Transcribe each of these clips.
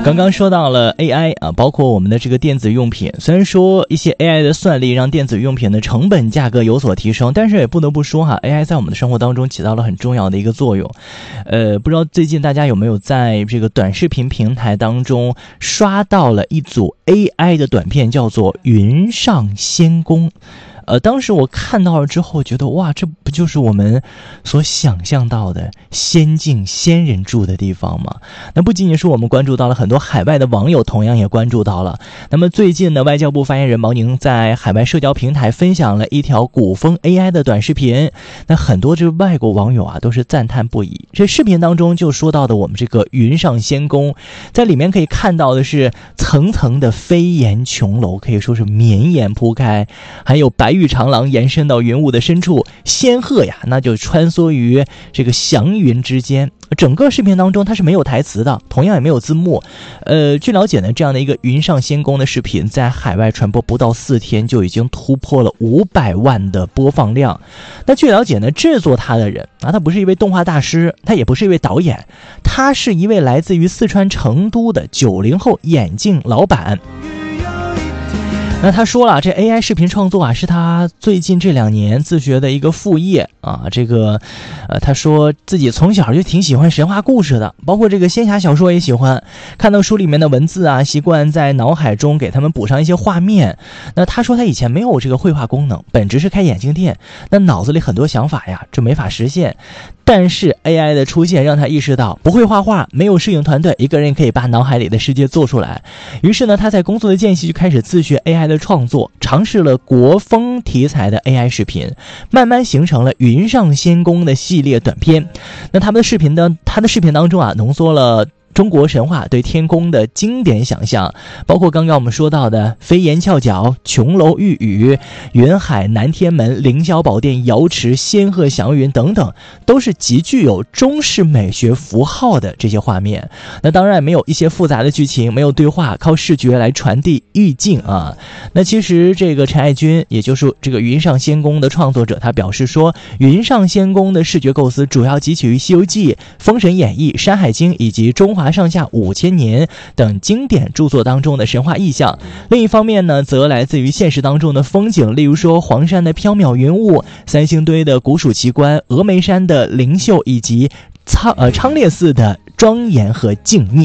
刚刚说到了 AI 啊，包括我们的这个电子用品，虽然说一些 AI 的算力让电子用品的成本价格有所提升，但是也不得不说哈 ，AI 在我们的生活当中起到了很重要的一个作用。不知道最近大家有没有在这个短视频平台当中刷到了一组 AI 的短片，叫做云上仙宫。当时我看到了之后觉得哇，这不就是我们所想象到的仙境仙人住的地方吗？那不仅仅是我们关注到了，很多海外的网友同样也关注到了。那么最近呢，外交部发言人毛宁在海外社交平台分享了一条古风 AI 的短视频，那很多这外国网友啊都是赞叹不已。这视频当中就说到的我们这个云上仙宫，在里面可以看到的是层层的飞檐琼楼，可以说是绵延铺开，还有白玉长廊延伸到云雾的深处，仙鹤呀那就穿梭于这个祥云之间。整个视频当中它是没有台词的，同样也没有字幕。据了解呢，这样的一个云上仙宫的视频在海外传播不到4天就已经突破了500万的播放量。那据了解呢，制作它的人啊，他不是一位动画大师，他也不是一位导演，他是一位来自于四川成都的90后眼镜老板。那他说了，这 AI 视频创作啊，是他最近这2年自学的一个副业啊。他说自己从小就挺喜欢神话故事的，包括这个仙侠小说也喜欢，看到书里面的文字啊，习惯在脑海中给他们补上一些画面。那他说他以前没有这个绘画功能，本职是开眼镜店，那脑子里很多想法呀，这没法实现。但是 AI 的出现让他意识到，不会画画，没有摄影团队，一个人可以把脑海里的世界做出来。于是呢，他在工作的间隙就开始自学 AI 的创作，尝试了国风题材的 AI 视频，慢慢形成了云上仙宫的系列短片。那他的视频当中啊，浓缩了中国神话对天宫的经典想象，包括刚刚我们说到的飞檐翘角、琼楼玉宇、云海南天门、凌霄宝殿、瑶池、仙鹤祥云等等，都是极具有中式美学符号的这些画面。那当然没有一些复杂的剧情，没有对话，靠视觉来传递意境啊。那其实这个陈爱军，也就是这个云上仙宫的创作者，他表示说，云上仙宫的视觉构思主要汲取于《西游记》、《封神演义》、《山海经》以及中华上下5000年等经典著作当中的神话意象。另一方面呢，则来自于现实当中的风景，例如说黄山的缥缈云雾、三星堆的古蜀奇观、峨眉山的灵秀，以及昌烈寺的庄严和静谧。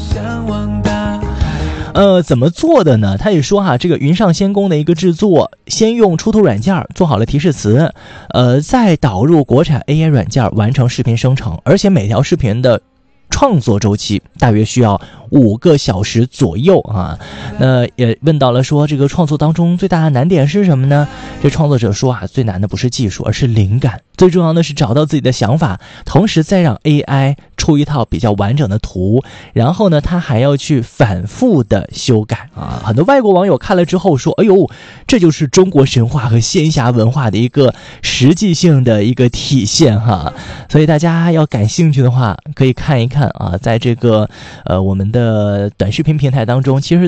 怎么做的呢？他也说哈，这个云上仙宫的一个制作，先用出图软件做好了提示词，再导入国产 AI 软件完成视频生成，而且每条视频的创作周期大约需要5个小时左右啊。那也问到了说，这个创作当中最大的难点是什么呢？这创作者说啊，最难的不是技术，而是灵感。最重要的是找到自己的想法，同时再让 AI 出一套比较完整的图，然后呢，他还要去反复的修改啊。很多外国网友看了之后说，哎呦，这就是中国神话和仙侠文化的一个实际性的一个体现哈。所以大家要感兴趣的话，可以看一看啊，在这个我们的短视频平台当中，其实